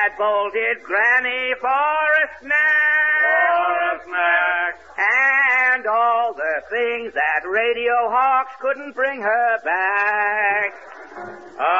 had bolted Granny for a snack. And all the things that Radio Hawks couldn't bring her back.